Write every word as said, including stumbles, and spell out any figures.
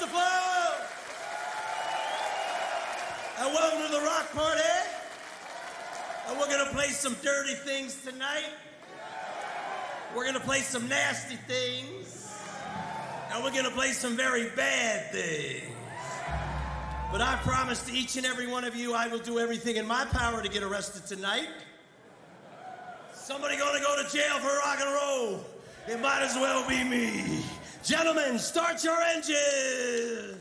the floor. And welcome to the rock party. And we're gonna play some dirty things tonight. We're gonna play some nasty things. And we're gonna play some very bad things. But I promise to each and every one of you, I will do everything in my power to get arrested tonight. Somebody gonna go to jail for rock and roll. It might as well be me. Gentlemen, start your engines.